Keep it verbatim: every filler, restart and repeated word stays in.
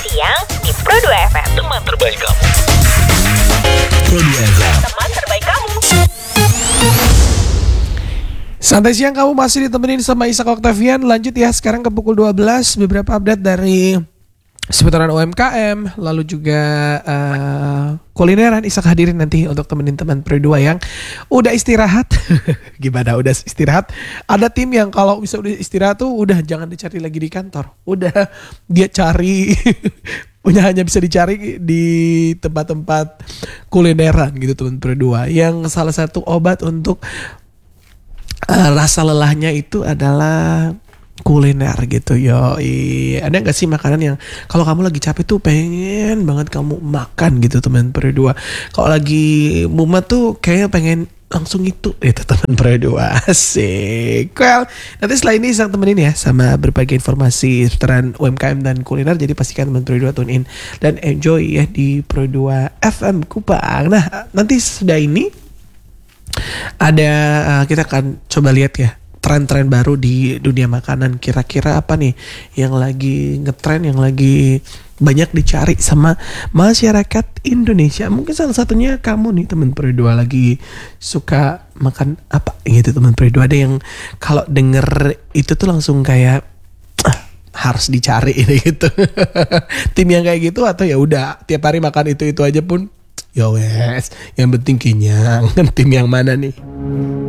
siang di Pro dua F M. Teman terbaik kamu. Pro dua F M. Teman terbaik kamu. Santai siang kamu masih ditemenin sama Ishak Octavian. Lanjut ya, sekarang ke pukul dua belas. Beberapa update dari seputaran U M K M, lalu juga uh, kulineran. Ishak hadirin nanti untuk temenin teman Pro dua yang udah istirahat. Gimana udah istirahat? Ada tim yang kalau bisa udah istirahat tuh udah jangan dicari lagi di kantor. Udah dia cari punya hanya bisa dicari di tempat-tempat kulineran gitu teman Pro dua. Yang salah satu obat untuk uh, rasa lelahnya itu adalah kuliner gitu. Yo, ada nggak sih makanan yang kalau kamu lagi capek tuh pengen banget kamu makan gitu teman Pro dua? Kalau lagi mumet tuh kayaknya pengen langsung itu itu teman Pro dua. Asik. Well, nanti setelah ini sang temenin ya sama berbagai informasi seputaran U M K M dan kuliner. Jadi pastikan teman Pro dua tune in dan enjoy ya di Pro dua F M Kupang. Nah, nanti sudah ini ada uh, kita akan coba lihat ya tren-tren baru di dunia makanan. Kira-kira apa nih yang lagi ngetren, yang lagi banyak dicari sama masyarakat Indonesia. Mungkin salah satunya kamu nih teman Pro dua lagi suka makan apa gitu teman Pro dua. Ada yang kalau denger itu tuh langsung kayak ah, harus dicari ini gitu. Tim yang kayak gitu atau ya udah tiap hari makan itu-itu aja pun ya wes, yang penting kenyang. Tim yang mana nih?